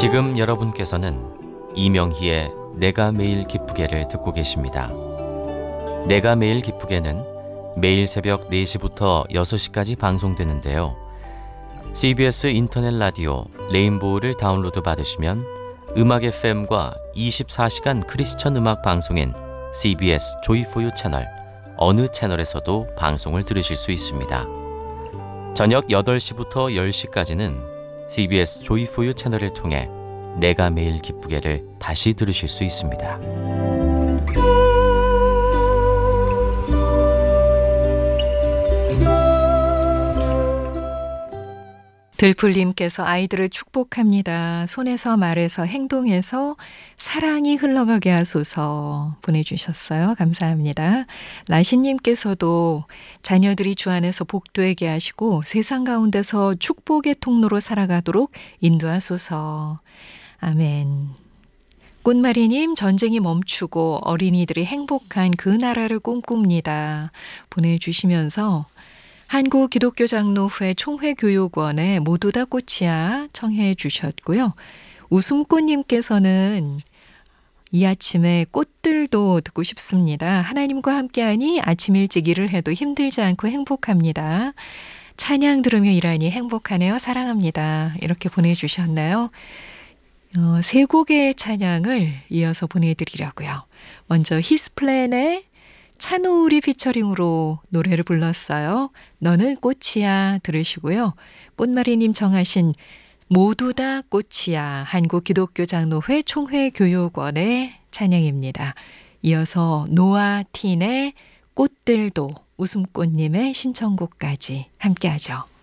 지금 여러분께서는 이명희의 내가 매일 기쁘게를 듣고 계십니다. 내가 매일 기쁘게는 매일 새벽 4시부터 6시까지 방송되는데요. CBS 인터넷 라디오 레인보우를 다운로드 받으시면 음악 FM과 24시간 크리스천 음악 방송인 CBS 조이포유 채널 어느 채널에서도 방송을 들으실 수 있습니다. 저녁 8시부터 10시까지는 CBS 조이포유 채널을 통해 내가 매일 기쁘게를 다시 들으실 수 있습니다. 들풀님께서 아이들을 축복합니다. 손에서 말에서 행동에서 사랑이 흘러가게 하소서 보내주셨어요. 감사합니다. 라신님께서도 자녀들이 주 안에서 복되게 하시고 세상 가운데서 축복의 통로로 살아가도록 인도하소서. 아멘. 꽃마리님, 전쟁이 멈추고 어린이들이 행복한 그 나라를 꿈꿉니다 보내주시면서 한국기독교장로회 총회교육원에 모두 다 꽃이야 청해 주셨고요. 웃음꽃님께서는 이 아침에 꽃들도 듣고 싶습니다. 하나님과 함께하니 아침 일찍 일을 해도 힘들지 않고 행복합니다. 찬양 들으며 일하니 행복하네요. 사랑합니다. 이렇게 보내주셨나요? 세 곡의 찬양을 이어서 보내드리려고요. 먼저 히스플랜의 찬호울이 피처링으로 노래를 불렀어요. 너는 꽃이야 들으시고요. 꽃마리님 정하신 모두 다 꽃이야 한국기독교장로회 총회교육원의 찬양입니다. 이어서 노아 틴의 꽃들도 웃음꽃님의 신청곡까지 함께하죠.